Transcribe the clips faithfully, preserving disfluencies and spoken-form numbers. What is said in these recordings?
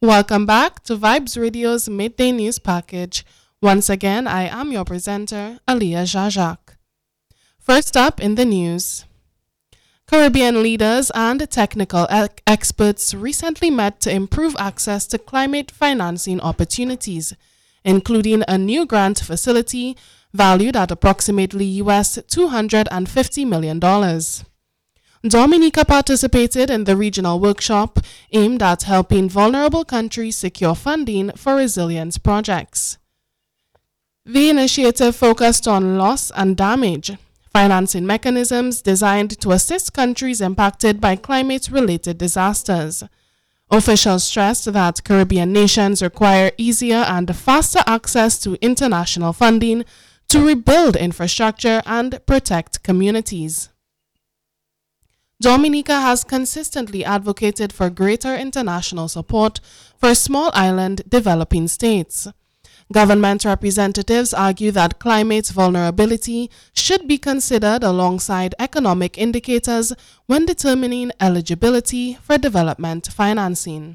Welcome back to Vibes Radio's Midday News Package. Once again, I am your presenter, Aliyah Jajak. First up in the news. Caribbean leaders and technical ec- experts recently met to improve access to climate financing opportunities, including a new grant facility valued at approximately U S two hundred fifty million dollars. Dominica participated in the regional workshop aimed at helping vulnerable countries secure funding for resilience projects. The initiative focused on loss and damage, financing mechanisms designed to assist countries impacted by climate-related disasters. Officials stressed that Caribbean nations require easier and faster access to international funding to rebuild infrastructure and protect communities. Dominica has consistently advocated for greater international support for small island developing states. Government representatives argue that climate vulnerability should be considered alongside economic indicators when determining eligibility for development financing.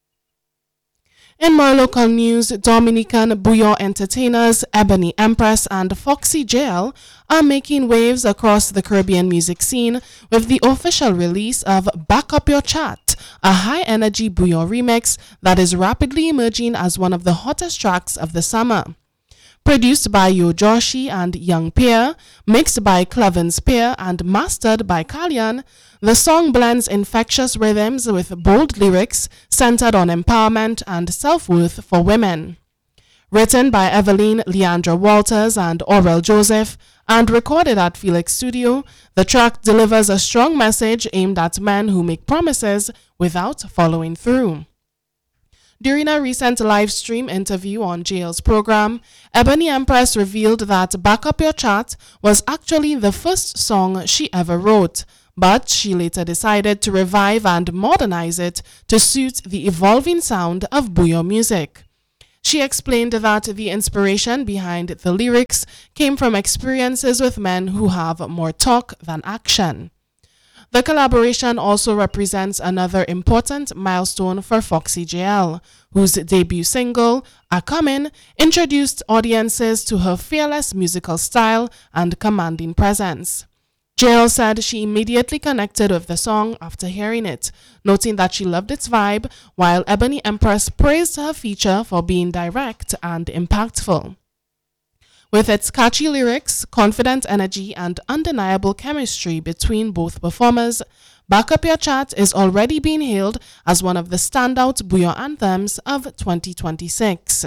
In more local news, Dominican bouyon entertainers Ebony Empress and Foxy J L are making waves across the Caribbean music scene with the official release of Back Up Your Chat, a high-energy bouyon remix that is rapidly emerging as one of the hottest tracks of the summer. Produced by Yo Joshi and Young Peer, mixed by Clevens Peer, and mastered by Kalyan, the song blends infectious rhythms with bold lyrics centered on empowerment and self-worth for women. Written by Evelyn Leandra Walters and Aurel Joseph, and recorded at Felix Studio, the track delivers a strong message aimed at men who make promises without following through. During a recent live stream interview on J L's program, Ebony Empress revealed that Back Up Your Chat was actually the first song she ever wrote, but she later decided to revive and modernize it to suit the evolving sound of bouyon music. She explained that the inspiration behind the lyrics came from experiences with men who have more talk than action. The collaboration also represents another important milestone for Foxy J L, whose debut single, A Comin', introduced audiences to her fearless musical style and commanding presence. J L said she immediately connected with the song after hearing it, noting that she loved its vibe, while Ebony Empress praised her feature for being direct and impactful. With its catchy lyrics, confident energy, and undeniable chemistry between both performers, Back Up Your Chat is already being hailed as one of the standout bouyon anthems of twenty twenty-six.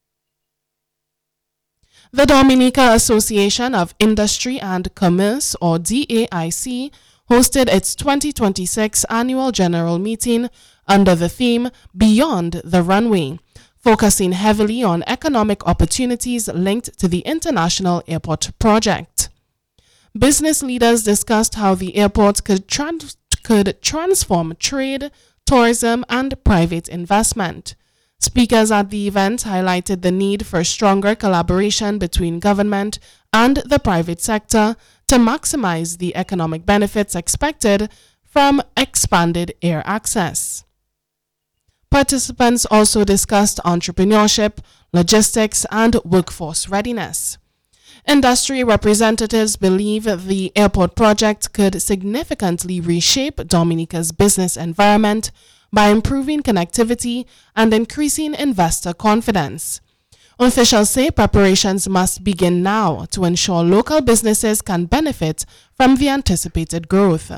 The Dominica Association of Industry and Commerce, or D A I C, hosted its twenty twenty-six annual general meeting under the theme Beyond the Runway, focusing heavily on economic opportunities linked to the International Airport project. Business leaders discussed how the airport could, trans- could transform trade, tourism, and private investment. Speakers at the event highlighted the need for stronger collaboration between government and the private sector to maximize the economic benefits expected from expanded air access. Participants also discussed entrepreneurship, logistics, and workforce readiness. Industry representatives believe the airport project could significantly reshape Dominica's business environment by improving connectivity and increasing investor confidence. Officials say preparations must begin now to ensure local businesses can benefit from the anticipated growth.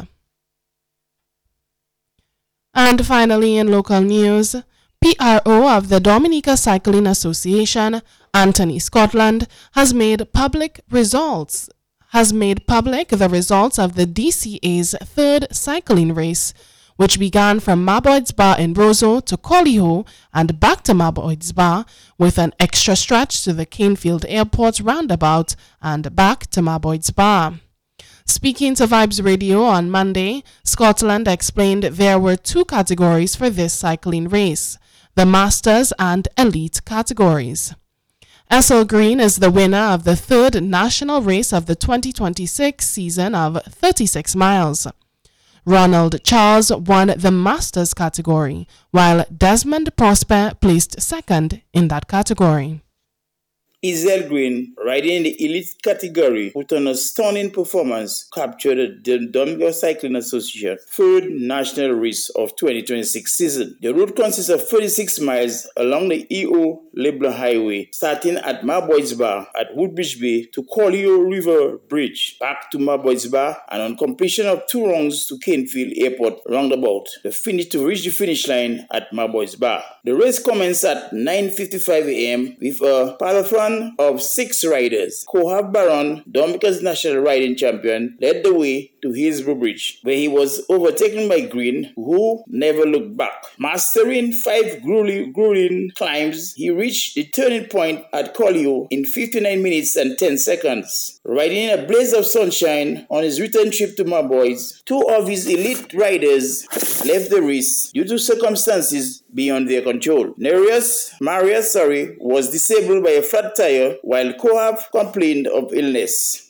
And finally, in local news, P R O of the Dominica Cycling Association, Anthony Scotland, has made public results has made public the results of the D C A's third cycling race, which began from Maboyd's Bar in Roseau to Collyho and back to Maboyd's Bar, with an extra stretch to the Canefield Airport roundabout and back to Maboyd's Bar. Speaking to Vibes Radio on Monday, Scotland explained there were two categories for this cycling race, the Masters and Elite categories. Essel Green is the winner of the third national race of the twenty twenty-six season of thirty-six miles. Ronald Charles won the Masters category, while Desmond Prosper placed second in that category. Ezel Green, riding in the elite category, put on a stunning performance, captured the Dominica Cycling Association third national race of twenty twenty-six season. The route consists of thirty-six miles along the E O Leblanc Highway, starting at Marbois Bar at Woodbridge Bay to Collioure River Bridge, back to Marbois Bar, and on completion of two rounds to Canefield Airport roundabout, the finish to reach the finish line at Marbois Bar. The race commenced at nine fifty-five a.m. with a parathon of six riders. Cohab Baron, Dominica's national riding champion, led the way to Hillsborough Bridge, where he was overtaken by Green, who never looked back. Mastering five grueling, grueling climbs, he reached the turning point at Collioure in fifty-nine minutes and ten seconds. Riding in a blaze of sunshine on his return trip to Marbois, two of his elite riders left the race due to circumstances beyond their control. Nereus Marius sorry, was disabled by a flat tire, while Cohab complained of illness.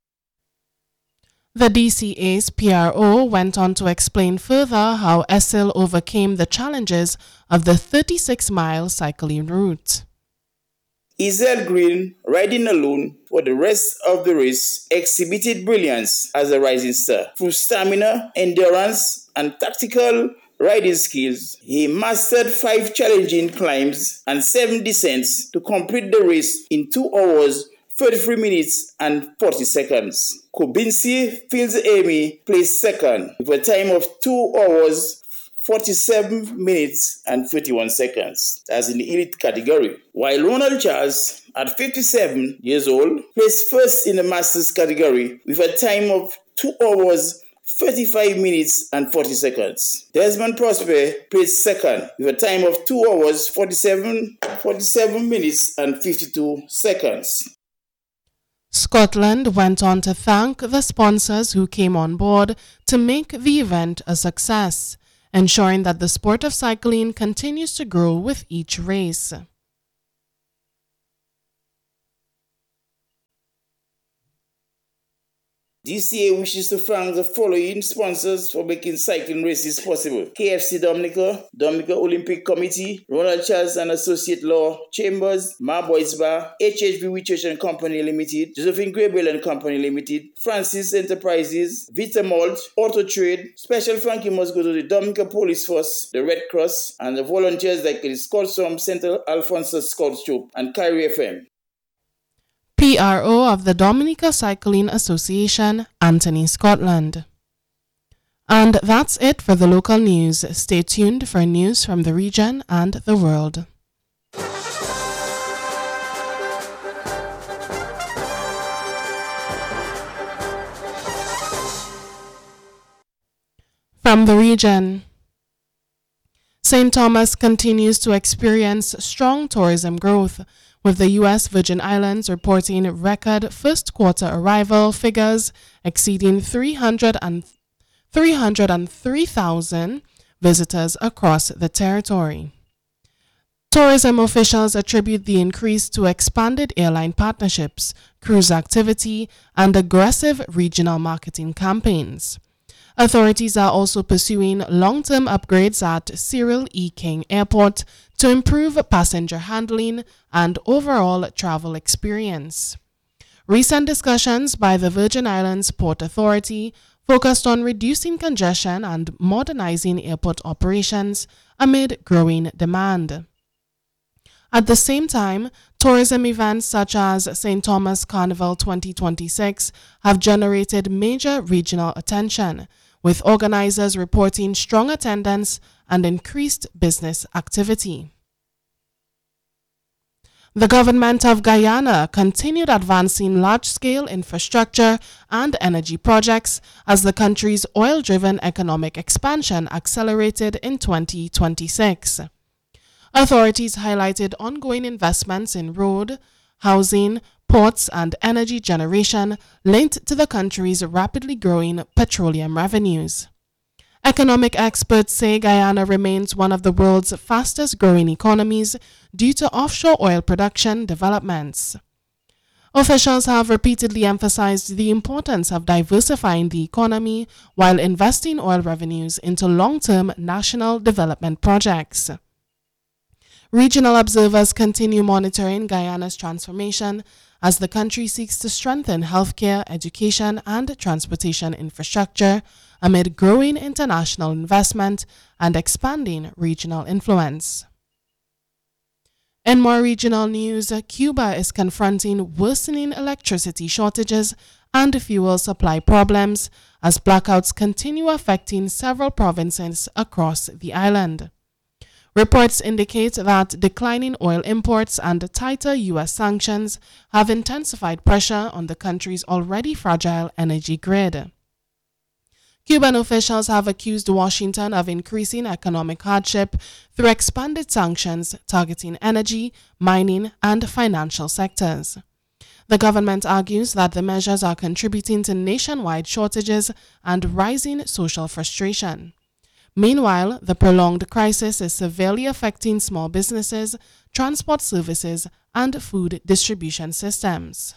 The D C A's P R O went on to explain further how ESIL overcame the challenges of the thirty-six mile cycling route. Ezel Green, riding alone for the rest of the race, exhibited brilliance as a rising star. Through stamina, endurance, and tactical riding skills, he mastered five challenging climbs and seven descents to complete the race in two hours, thirty-three minutes and forty seconds. Kobinsi Fields Amy placed second with a time of two hours, forty-seven minutes and thirty-one seconds, as in the elite category. While Ronald Charles, at fifty-seven years old, placed first in the Masters category with a time of two hours, thirty-five minutes and forty seconds. Desmond Prosper placed second with a time of two hours, forty-seven, forty-seven minutes and fifty-two seconds. Scotland went on to thank the sponsors who came on board to make the event a success, ensuring that the sport of cycling continues to grow with each race. D C A wishes to thank the following sponsors for making cycling races possible: K F C Dominica, Dominica Olympic Committee, Ronald Charles and Associate Law Chambers, Marbois Bar, H H B Research and Company Limited, Josephine Gabriel and Company Limited, Francis Enterprises, Vita Malt, Auto Trade. Special thank you must go to the Dominica Police Force, the Red Cross, and the volunteers like the Scouts from Central Alphonsus Scouts Troop and Kyrie F M. P R O of the Dominica Cycling Association, Anthony Scotland. And that's it for the local news. Stay tuned for news from the region and the world. From the region, Saint Thomas continues to experience strong tourism growth, with the U S Virgin Islands reporting record first quarter arrival figures exceeding three hundred three thousand visitors across the territory. Tourism officials attribute the increase to expanded airline partnerships, cruise activity, and aggressive regional marketing campaigns. Authorities are also pursuing long-term upgrades at Cyril E. King Airport to improve passenger handling and overall travel experience. Recent discussions by the Virgin Islands Port Authority focused on reducing congestion and modernizing airport operations amid growing demand. At the same time, tourism events such as Saint Thomas Carnival twenty twenty-six have generated major regional attention, with organizers reporting strong attendance and increased business activity. The government of Guyana continued advancing large-scale infrastructure and energy projects as the country's oil-driven economic expansion accelerated in twenty twenty-six. Authorities highlighted ongoing investments in road, housing, ports, and energy generation linked to the country's rapidly growing petroleum revenues. Economic experts say Guyana remains one of the world's fastest growing economies due to offshore oil production developments. Officials have repeatedly emphasized the importance of diversifying the economy while investing oil revenues into long-term national development projects. Regional observers continue monitoring Guyana's transformation as the country seeks to strengthen healthcare, education, and transportation infrastructure amid growing international investment and expanding regional influence. In more regional news, Cuba is confronting worsening electricity shortages and fuel supply problems as blackouts continue affecting several provinces across the island. Reports indicate that declining oil imports and tighter U S sanctions have intensified pressure on the country's already fragile energy grid. Cuban officials have accused Washington of increasing economic hardship through expanded sanctions targeting energy, mining, and financial sectors. The government argues that the measures are contributing to nationwide shortages and rising social frustration. Meanwhile, the prolonged crisis is severely affecting small businesses, transport services, and food distribution systems.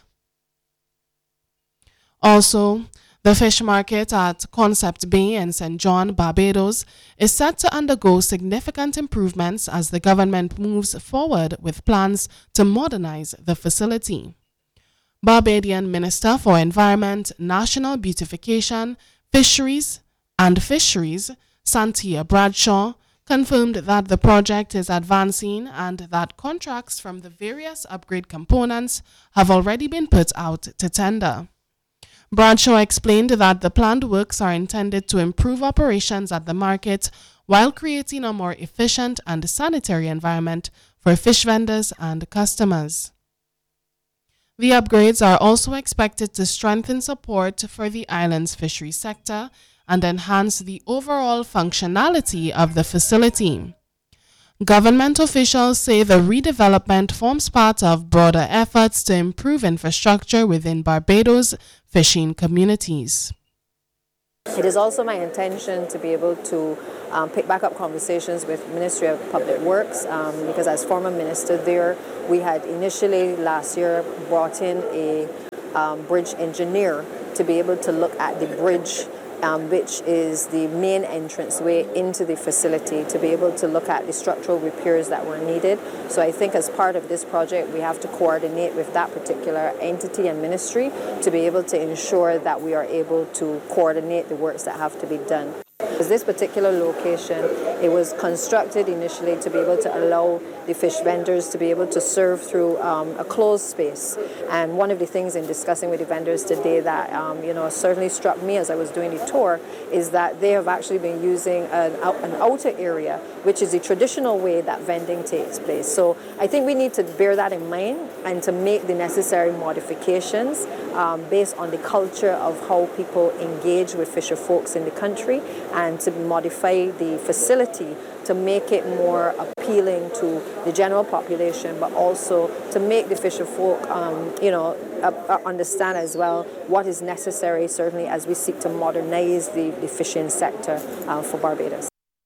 Also, the fish market at Concept Bay in Saint John, Barbados, is set to undergo significant improvements as the government moves forward with plans to modernize the facility. Barbadian Minister for Environment, National Beautification, Fisheries, and Fisheries, Santia Bradshaw, confirmed that the project is advancing and that contracts from the various upgrade components have already been put out to tender. Bradshaw explained that the planned works are intended to improve operations at the market while creating a more efficient and sanitary environment for fish vendors and customers. The upgrades are also expected to strengthen support for the island's fisheries sector and enhance the overall functionality of the facility. Government officials say the redevelopment forms part of broader efforts to improve infrastructure within Barbados' fishing communities. It is also my intention to be able to um, pick back up conversations with Ministry of Public Works um, because as former minister there, we had initially last year brought in a um, bridge engineer to be able to look at the bridge Um, which is the main entranceway into the facility, to be able to look at the structural repairs that were needed. So I think as part of this project, we have to coordinate with that particular entity and ministry to be able to ensure that we are able to coordinate the works that have to be done. Because this particular location, it was constructed initially to be able to allow the fish vendors to be able to serve through um, a closed space. And one of the things in discussing with the vendors today that um, you know certainly struck me as I was doing the tour is that they have actually been using an, an outer area, which is the traditional way that vending takes place. So I think we need to bear that in mind and to make the necessary modifications um, based on the culture of how people engage with fisher folks in the country, and to modify the facility to make it more appealing to the general population, but also to make the fisher folk, um, you know, uh, understand as well what is necessary, certainly as we seek to modernize the, the fishing sector uh, for Barbados.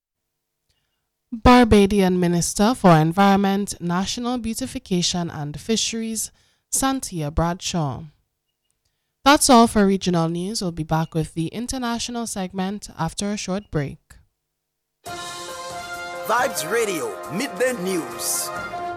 Barbadian Minister for Environment, National Beautification and Fisheries, Santia Bradshaw. That's all for regional news. We'll be back with the international segment after a short break. Vibes Radio Midday News.